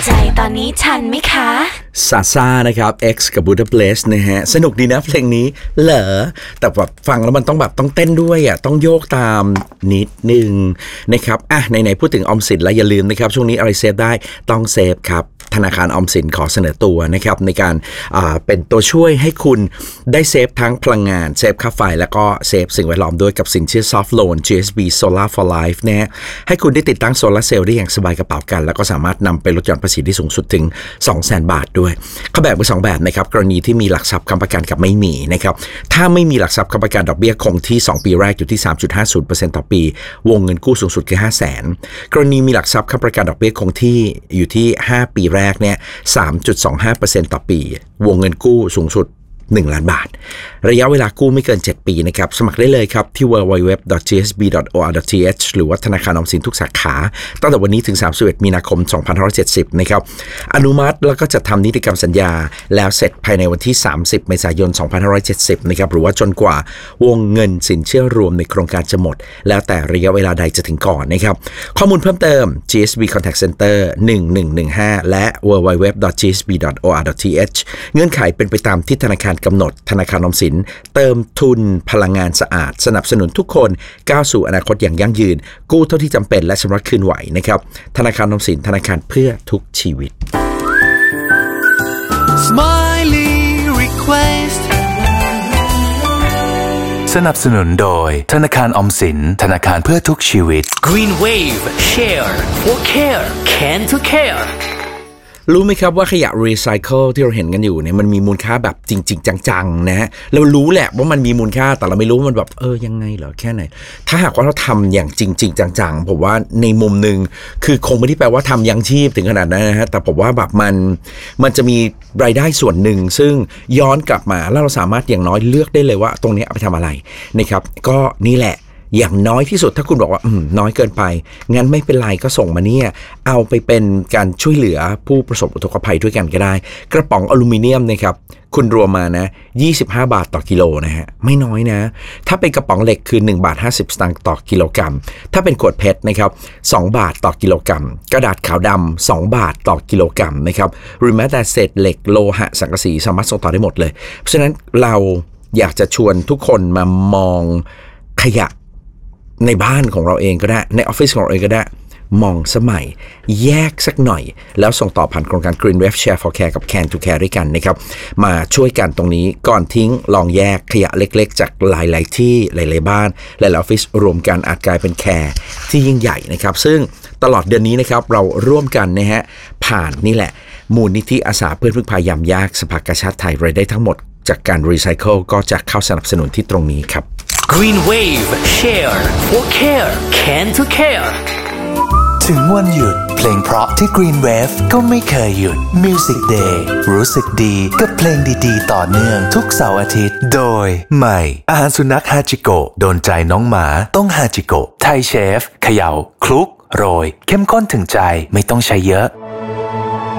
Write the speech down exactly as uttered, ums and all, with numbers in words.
ใจตอนนี้ทันไหมคะซาซ่านะครับ X กับ Budapest นะฮะสนุกดีนะเพลงนี้เหรอแต่แบบฟังแล้วมันต้องแบบต้องเต้นด้วยอ่ะต้องโยกตามนิดนึงนะครับอ่ะไหนๆพูดถึงออมสินแล้วอย่าลืมนะครับช่วงนี้อะไรเซฟได้ต้องเซฟครับธนาคารออมสินขอเสนอตัวนะครับในการเป็นตัวช่วยให้คุณได้เซฟทั้งพลังงานเซฟค่าไฟแล้วก็เซฟสิ่งแวดล้อมด้วยกับสินเชื่อ Soft Loan จี เอส บี Solar for Life นะฮะให้คุณได้ติดตั้งโซลาร์เซลล์ได้อย่างสบายกระเป๋ากันแล้วก็สามารถนำไปลดหย่อนภาษีที่สูงสุดถึง สองแสน บาทด้วยเขาแบ่งเป็นสองแบบนะครับกรณีที่มีหลักทรัพย์ค้ำประกันกับไม่มีนะครับถ้าไม่มีหลักทรัพย์ค้ำประกันดอกเบี้ยคงที่สองปีแรกอยู่ที่ สามจุดห้าศูนย์เปอร์เซ็นต์ ต่อปีวงเงินกู้สูงสุดคือ ห้าแสน กรณีมีหลักทรัพย์ค้ำประกันดอกเบี้ยคงที่อยู่ที่ห้าปีแรกเนี่ย สามจุดสองห้าเปอร์เซ็นต์ ต่อปีวงเงินกู้สูงสุดหนึ่งล้านบาทระยะเวลากู้ไม่เกินเจ็ดปีนะครับสมัครได้เลยครับที่ ดับเบิลยู ดับเบิลยู ดับเบิลยู ดอท จี เอส บี ดอท โอ อาร์ ดอท ที เอช หรือว่าธนาคารออมสินทุกสาขาตั้งแต่วันนี้ถึงสามสิบเอ็ดมีนาคมสองพันห้าร้อยเจ็ดสิบนะครับอนุมัติแล้วก็จะทำนิติกรรมสัญญาแล้วเสร็จภายในวันที่สามสิบเมษายนสองพันห้าร้อยเจ็ดสิบนะครับหรือว่าจนกว่าวงเงินสินเชื่อรวมในโครงการจะหมดแล้วแต่ระยะเวลาใดจะถึงก่อนนะครับข้อมูลเพิ่มเติม จี เอส บี Contact Center หนึ่งหนึ่งหนึ่งห้าและ ดับเบิลยู ดับเบิลยู ดับเบิลยู ดอท จี เอส บี ดอท โอ อาร์ ดอท ที เอช เงื่อนไขเป็นไปตามที่ธนาคารกำหนดธนาคารออมสินเติมทุนพลังงานสะอาดสนับสนุนทุกคนก้าวสู่อนาคตอย่างยั่งยืนกู้เท่าที่จำเป็นและชำระคืนไหวนะครับธนาคารออมสินธนาคารเพื่อทุกชีวิต Smiley Request สนับสนุนโดยธนาคารออมสินธนาคารเพื่อทุกชีวิต Green Wave Share for Care Can to Care รู้ไหมครับว่าขยะรีไซเคิลที่เราเห็นกันอยู่เนี่ยมันมีมูลค่าแบบจริงๆจังๆนะฮะเรารู้แหละว่ามันมีมูลค่าแต่เราไม่รู้มันแบบเออยังไงเหรอแค่ไหนถ้าหากว่าเราทำอย่างจริงๆจังๆผมว่าในมุมนึงคือคงไม่ได้แปลว่าทำยังชีพถึงขนาดนั้นนะฮะแต่ผมว่าแบบมันมันจะมีรายได้ส่วนหนึ่งซึ่งย้อนกลับมาแล้วเราสามารถอย่างน้อยเลือกได้เลยว่าตรงนี้เอาไปทำอะไรนะครับก็นี่แหละอย่างน้อยที่สุดถ้าคุณบอกว่าอืมน้อยเกินไปงั้นไม่เป็นไรก็ส่งมาเนี่ยเอาไปเป็นการช่วยเหลือผู้ประสบอุทกภัยด้วยกันก็ได้กระป๋องอลูมิเนียมนะครับคุณรวมมานะยี่สิบห้าบาทต่อกิโลนะฮะไม่น้อยนะถ้าเป็นกระป๋องเหล็กคือหนึ่งบาทห้าสิบสตางค์ต่อกิโลกรัมถ้าเป็นขวดเพชรนะครับสองบาทต่อกิโลกรัมกระดาษขาวดำสองบาทต่อกิโลกรัมนะครับหรือแม้แต่เศษเหล็กโลหะสังกะสีสามารถส่งต่อได้หมดเลยเพราะฉะนั้นเราอยากจะชวนทุกคนมามองขยะในบ้านของเราเองก็ได้ในออฟฟิศของเราเองก็ได้มองสมัยแยกสักหน่อยแล้วส่งต่อผ่านโครงการ Green Wave Share for Care กับ Can to Care ด้วยกันนะครับมาช่วยกันตรงนี้ก่อนทิ้งลองแยกขยะเล็กๆจากหลายๆที่หลายๆบ้านหลายๆออฟฟิศรวมกันอาจกลายเป็นแคร์ที่ยิ่งใหญ่นะครับซึ่งตลอดเดือนนี้นะครับเราร่วมกันนะฮะผ่านนี่แหละมูลนิธิอาสาเพื่อพึ่งพายามยากสภากาชาดไทยรายได้ทั้งหมดจากการรีไซเคิลก็จะเข้าสนับสนุนที่ตรงนี้ครับ Green Wave Share for Care Can to Care ถึงวันหยุดเพลงเพราะที่ Green Wave ก็ไม่เคยหยุด Music Day รู้สึกดีกับเพลงดีๆต่อเนื่องทุกเสาร์อาทิตย์โดยใหม่อาหารสุนัขฮาจิโกะโดนใจน้องหมาต้องฮาจิโกะไทยเชฟเขย่าคลุกโรยเข้มข้นถึงใจไม่ต้องใช้เยอะ